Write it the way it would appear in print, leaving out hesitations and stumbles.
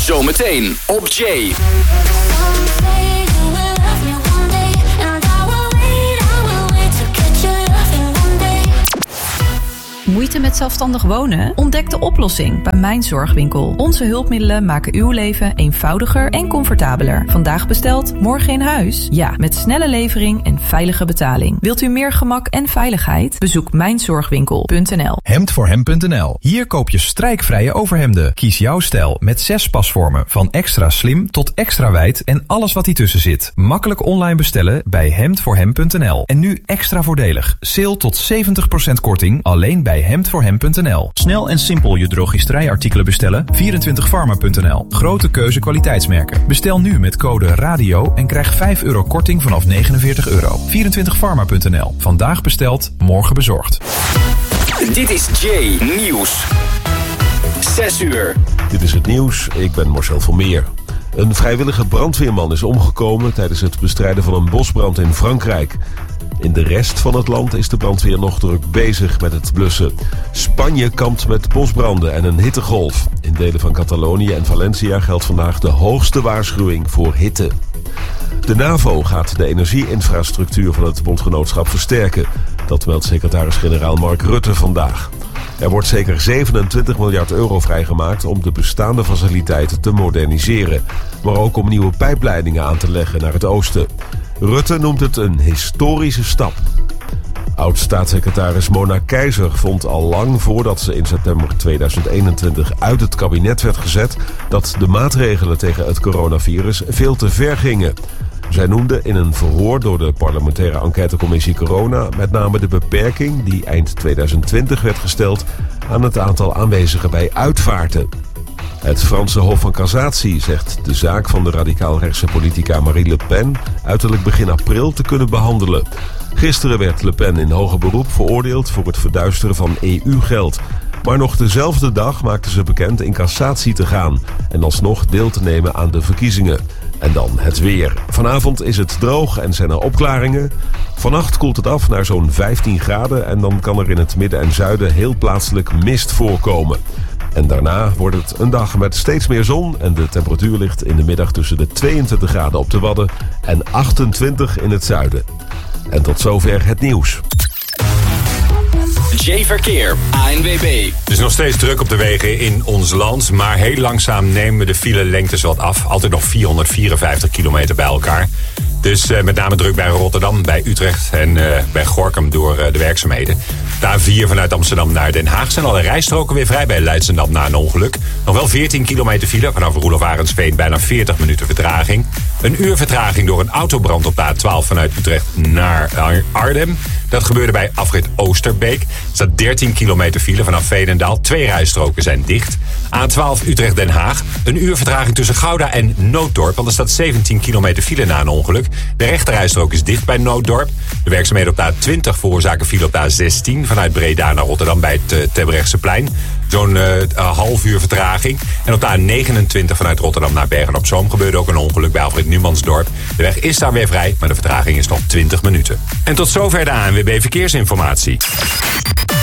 Zometeen op Jay. Moeite met zelfstandig wonen? Ontdek de oplossing bij Mijn Zorgwinkel. Onze hulpmiddelen maken uw leven eenvoudiger en comfortabeler. Vandaag besteld, morgen in huis? Ja, met snelle levering en veilige betaling. Wilt u meer gemak en veiligheid? Bezoek mijnzorgwinkel.nl. Hemdvoorhem.nl. Hier koop je strijkvrije overhemden. Kies jouw stijl met 6 pasvormen. Van extra slim tot extra wijd en alles wat tussen zit. Makkelijk online bestellen bij hemdvoorhem.nl. En nu extra voordelig. Sale tot 70% korting alleen bij hemdvoorhem.nl. Snel en simpel je drogisterijartikelen bestellen. 24pharma.nl. Grote keuze kwaliteitsmerken. Bestel nu met code RADIO en krijg €5 korting vanaf €49. 24pharma.nl. Vandaag besteld, morgen bezorgd. Dit is Jay Nieuws. 6 uur. Dit is het nieuws. Ik ben Marcel van Meer. Een vrijwillige brandweerman is omgekomen tijdens het bestrijden van een bosbrand in Frankrijk. In de rest van het land is de brandweer nog druk bezig met het blussen. Spanje kampt met bosbranden en een hittegolf. In delen van Catalonië en Valencia geldt vandaag de hoogste waarschuwing voor hitte. De NAVO gaat de energieinfrastructuur van het bondgenootschap versterken. Dat meldt secretaris-generaal Mark Rutte vandaag. Er wordt zeker €27 miljard vrijgemaakt om de bestaande faciliteiten te moderniseren. Maar ook om nieuwe pijpleidingen aan te leggen naar het oosten. Rutte noemt het een historische stap. Oud-staatssecretaris Mona Keizer vond al lang voordat ze in september 2021 uit het kabinet werd gezet dat de maatregelen tegen het coronavirus veel te ver gingen. Zij noemde in een verhoor door de parlementaire enquêtecommissie Corona met name de beperking die eind 2020 werd gesteld aan het aantal aanwezigen bij uitvaarten. Het Franse Hof van Cassatie zegt de zaak van de radicaal-rechtse politica Marine Le Pen uiterlijk begin april te kunnen behandelen. Gisteren werd Le Pen in hoger beroep veroordeeld voor het verduisteren van EU-geld. Maar nog dezelfde dag maakte ze bekend in cassatie te gaan en alsnog deel te nemen aan de verkiezingen. En dan het weer. Vanavond is het droog en zijn er opklaringen. Vannacht koelt het af naar zo'n 15 graden en dan kan er in het midden en zuiden heel plaatselijk mist voorkomen. En daarna wordt het een dag met steeds meer zon en de temperatuur ligt in de middag tussen de 22 graden op de Wadden en 28 in het zuiden. En tot zover het nieuws. Jay Verkeer, ANWB. Het is nog steeds druk op de wegen in ons land, maar heel langzaam nemen de filelengtes wat af. Altijd nog 454 kilometer bij elkaar. Dus met name druk bij Rotterdam, bij Utrecht en bij Gorinchem door de werkzaamheden. De A4 vanuit Amsterdam naar Den Haag zijn alle rijstroken weer vrij bij Leidschendam na een ongeluk. Nog wel 14 kilometer file vanaf Roelof Arendsveen, bijna 40 minuten vertraging. Een uur vertraging door een autobrand op de A12 vanuit Utrecht naar Arnhem. Dat gebeurde bij afrit Oosterbeek. Er staat 13 kilometer file vanaf Veenendaal. 2 rijstroken zijn dicht. A12 Utrecht-Den Haag. Een uur vertraging tussen Gouda en Nooddorp. Want er staat 17 kilometer file na een ongeluk. De rechterrijstrook is dicht bij Nooddorp. De werkzaamheden op de A20 veroorzaken file op de A16 vanuit Breda naar Rotterdam bij het Terbrechtseplein. Zo'n half uur vertraging. En op de A29 vanuit Rotterdam naar Bergen-op-Zoom gebeurde ook een ongeluk bij afrit Numansdorp. De weg is daar weer vrij, maar de vertraging is nog 20 minuten. En tot zover de ANWB Verkeersinformatie.